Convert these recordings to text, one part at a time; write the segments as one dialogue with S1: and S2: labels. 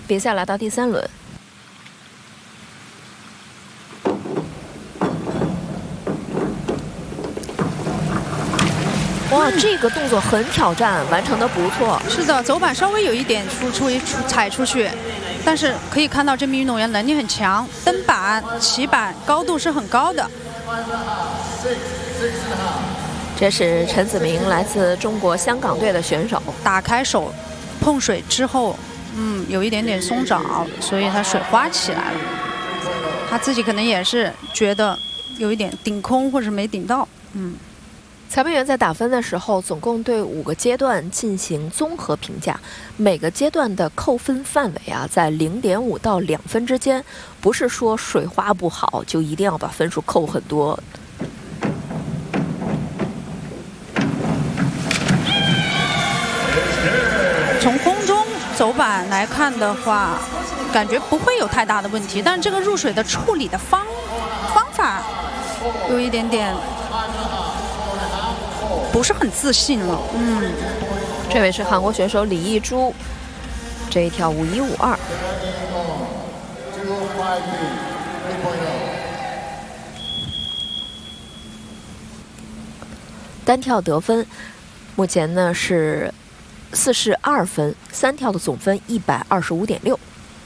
S1: 比赛来到第3轮。 哇，这个动作很挑战，完成的不错。
S2: 是的，走板稍微有一点踩出去，但是可以看到这名运动员能力很强，蹬板、起板高度是很高的。
S1: 这是陈子明，来自中国香港队的选手。
S2: 打开手碰水之后，有一点点松爪，所以他水花起来了。他自己可能也是觉得有一点顶空或者没顶到，
S1: 裁判员在打分的时候，总共对5个阶段进行综合评价，每个阶段的扣分范围啊，在0.5到2分之间，不是说水花不好就一定要把分数扣很多。
S2: 从空中走板来看的话，感觉不会有太大的问题，但这个入水的处理的方法有一点点。 不是很自信了，
S1: 这位是韩国选手李艺洙，这一跳5152。单跳得分，目前呢是42分，3跳的总分125.6。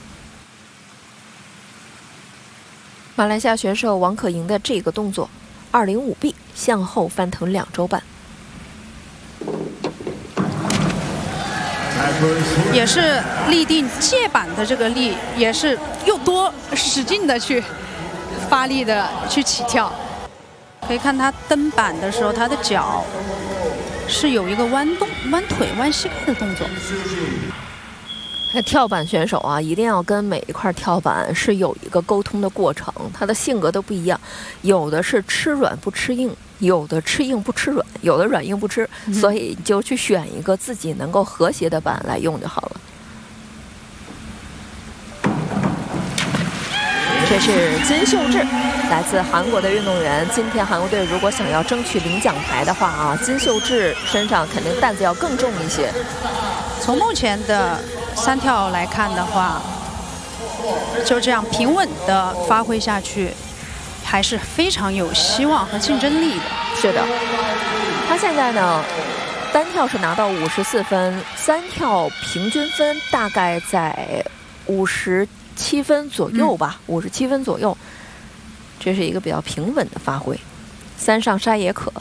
S1: 马来西亚选手王可盈的这个动作，205B 向后翻腾2周半。
S2: 也是立定借板的这个力，也是又多使劲的去发力的去起跳。可以看他蹬板的时候，他的脚是有一个弯腿、弯膝盖的动作。
S1: 跳板选手啊，一定要跟每一块跳板是有一个沟通的过程，他的性格都不一样，有的是吃软不吃硬。 有的吃硬不吃软，有的软硬不吃，所以你就去选一个自己能够和谐的板来用就好了。这是金秀智，来自韩国的运动员。今天韩国队如果想要争取领奖牌的话啊，金秀智身上肯定担子要更重一些。
S2: 从目前的3跳来看的话，就这样平稳的发挥下去。 还是非常有希望和竞争力的。
S1: 是的，他现在呢，单跳是拿到54分，3跳平均分大概在57分左右吧，57分左右，这是一个比较平稳的发挥。3上沙也可。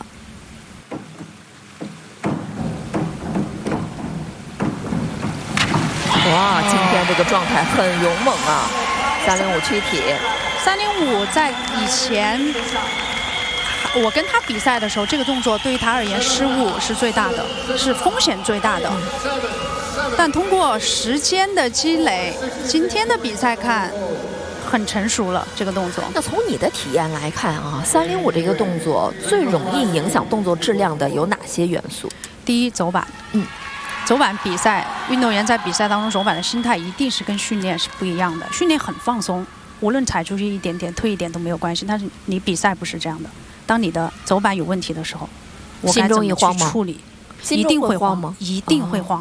S1: 哇，今天这个状态很勇猛啊！305躯体。
S2: 305在以前，我跟他比赛的时候，这个动作对于他而言失误是最大的，是风险最大的。但通过时间的积累，今天的比赛看，很成熟了这个动作。
S1: 那从你的体验来看啊，305这个动作最容易影响动作质量的有哪些元素？
S2: 第一，走板。走板比赛，运动员在比赛当中走板的心态一定是跟训练是不一样的，训练很放松。 无论踩出去一点点、退一点都没有关系，但是你比赛不是这样的。当你的走板有问题的时候，我该怎么去处理？一定会慌吗？一定会慌。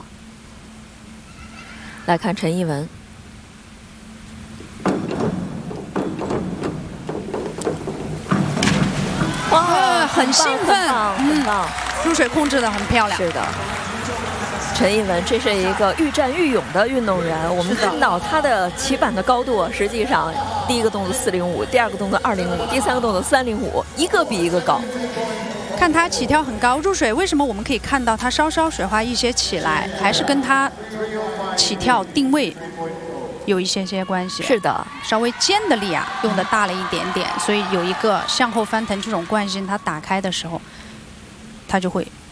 S1: 来看陈艺文，哇，
S2: 很兴奋，
S1: 很棒，
S2: 入水控制得很漂亮。
S1: 是的。 陈艺文，这是一个愈战愈勇的运动员。我们看到他的起板的高度，实际上第一个动作405，第2个动作205，第3个动作305，一个比一个高。
S2: 看他起跳很高，入水为什么我们可以看到他稍稍水花一些起来，还是跟他起跳定位有一些关系。
S1: 是的，
S2: 稍微肩的力啊用的大了一点点，所以有一个向后翻腾这种惯性，他打开的时候，他就会